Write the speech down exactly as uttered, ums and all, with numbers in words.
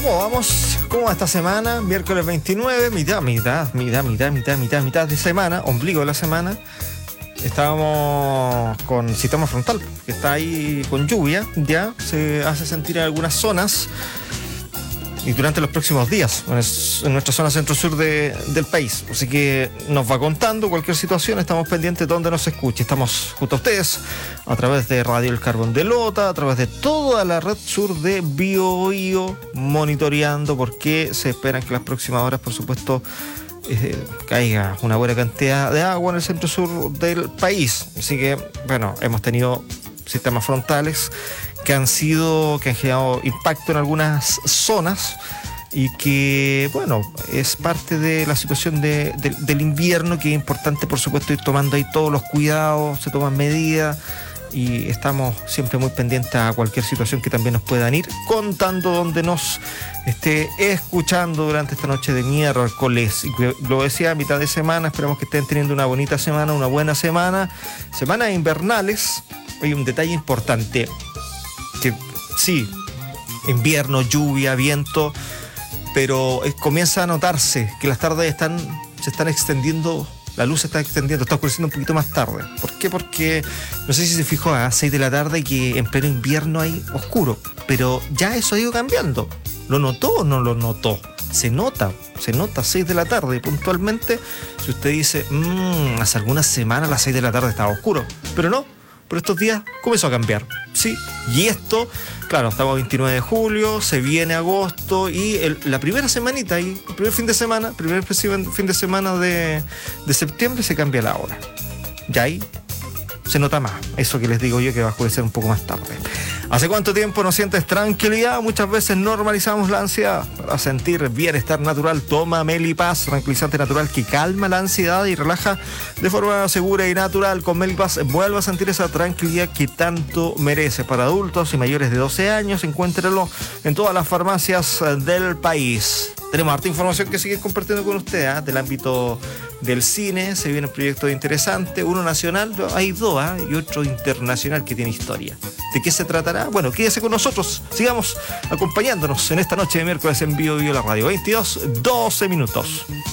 ¿Cómo vamos? ¿Cómo va esta semana? Miércoles veintinueve, mitad, mitad, mitad, mitad, mitad, mitad, mitad de semana, ombligo de la semana. Estábamos con sistema frontal, que está ahí con lluvia, ya se hace sentir en algunas zonas y durante los próximos días en nuestra zona centro-sur de, del país. Así que nos va contando cualquier situación, estamos pendientes de donde nos escuche. Estamos junto a ustedes a través de Radio El Carbón de Lota, a través de toda la red sur de Biobío, monitoreando porque se esperan que las próximas horas, por supuesto, eh, caiga una buena cantidad de agua en el centro-sur del país. Así que, bueno, hemos tenido sistemas frontales que han sido, que han generado impacto en algunas zonas y que, bueno, es parte de la situación de, de, del invierno, que es importante, por supuesto, ir tomando ahí todos los cuidados, se toman medidas y estamos siempre muy pendientes a cualquier situación que también nos puedan ir contando donde nos esté escuchando durante esta noche de miércoles. Y lo decía a mitad de semana, esperamos que estén teniendo una bonita semana, una buena semana, semanas invernales. Hay un detalle importante, que sí, invierno, lluvia, viento, pero es, comienza a notarse que las tardes están, se están extendiendo, la luz se está extendiendo, está oscureciendo un poquito más tarde. ¿Por qué? Porque, no sé si se fijó, a seis de la tarde y que en pleno invierno hay oscuro, pero ya eso ha ido cambiando. ¿Lo notó o no lo notó? Se nota, se nota a seis de la tarde puntualmente. Si usted dice, mmm, hace algunas semanas a las seis de la tarde estaba oscuro, pero no. Pero estos días comenzó a cambiar, sí, y esto, claro, estamos veintinueve de julio, se viene agosto y el, la primera semanita, y el primer fin de semana, primer fin de semana de, de septiembre se cambia la hora. Ya ahí se nota más, eso que les digo yo, que va a oscurecer un poco más tarde. ¿Hace cuánto tiempo no sientes tranquilidad? Muchas veces normalizamos la ansiedad. Para sentir bienestar natural, toma Melipaz, tranquilizante natural que calma la ansiedad y relaja de forma segura y natural. Con Melipaz vuelva a sentir esa tranquilidad que tanto merece. Para adultos y mayores de doce años, encuéntralo en todas las farmacias del país. Tenemos harta información que seguir compartiendo con ustedes, ¿eh? Del ámbito del cine. Se vienen proyectos interesantes, uno nacional, hay dos, ¿eh? Y otro internacional que tiene historia. ¿De qué se tratará? Bueno, quédese con nosotros, sigamos acompañándonos en esta noche de miércoles en Biobío la radio. veintidós, doce minutos.